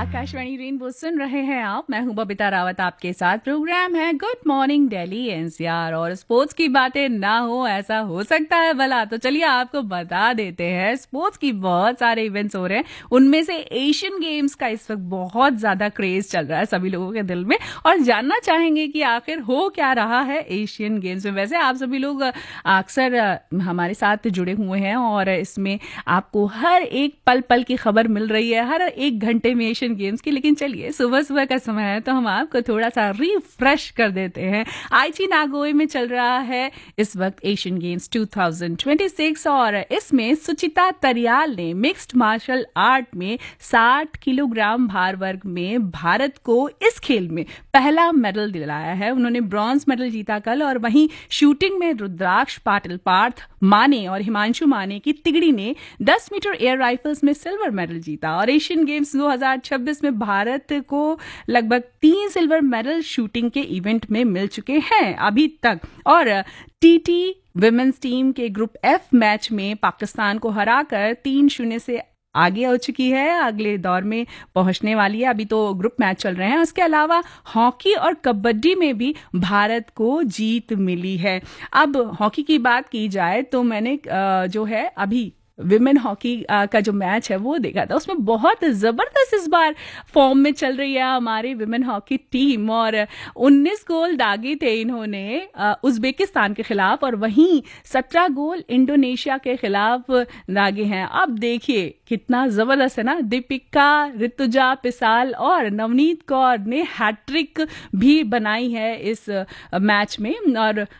Akashvani rainbow सुन रहे हैं आप। मैं हूं बबीता रावत आपके साथ। प्रोग्राम है गुड मॉर्निंग दिल्ली एनसीआर और स्पोर्ट्स की बातें ना हो ऐसा हो सकता है भला? तो चलिए आपको बता देते हैं, स्पोर्ट्स की बहुत सारे इवेंट्स हो रहे हैं। उनमें से एशियन गेम्स का इस वक्त बहुत ज्यादा क्रेज चल रहा है सभी लोगों के दिल में, और जानना चाहेंगे कि आखिर हो क्या रहा है एशियन गेम्स में। वैसे आप सभी लोग अक्सर हमारे साथ जुड़े हुए हैं और इसमें आपको हर एक पल पल की खबर मिल रही है, हर एक घंटे में एशियन गेम्स की। लेकिन चलिए, सुबह सुबह का समय है तो हम आपको थोड़ा सा रिफ्रेश कर देते हैं। आईची नागोय में चल रहा है इस वक्त एशियन गेम्स 2026 और इसमें सुचिता तरियाल ने मिक्स्ड मार्शल आर्ट में 60 किलोग्राम भार वर्ग में भारत को इस खेल में पहला मेडल दिलाया है। उन्होंने ब्रॉन्ज मेडल जीता कल। और वहीं शूटिंग में रुद्राक्ष पाटिल, पार्थ माने और हिमांशु माने की तिगड़ी ने 10 मीटर एयर राइफल्स में सिल्वर मेडल जीता। और एशियन गेम्स 2026 में भारत को लगभग 3 सिल्वर मेडल शूटिंग के इवेंट में मिल चुके हैं अभी तक। और टीटी विमेंस टीम के ग्रुप एफ मैच में पाकिस्तान को हराकर 3-0 से आगे हो चुकी है, अगले दौर में पहुंचने वाली है। अभी तो ग्रुप मैच चल रहे हैं। उसके अलावा हॉकी और कबड्डी में भी भारत को जीत मिली है। अब हॉकी की बात की जाए तो मैंने जो है अभी विमेन हॉकी का जो मैच है वो देखा था। उसमें बहुत जबरदस्त इस बार फॉर्म में चल रही है हमारी विमेन हॉकी टीम, और 19 गोल दागे थे इन्होंने उज्बेकिस्तान के खिलाफ, और वहीं 17 गोल इंडोनेशिया के खिलाफ दागे हैं। अब देखिए कितना जबरदस्त है ना। दीपिका, ऋतुजा पिसाल और नवनीत कौर ने हैट्रिक भी बनाई है इस मैच में। और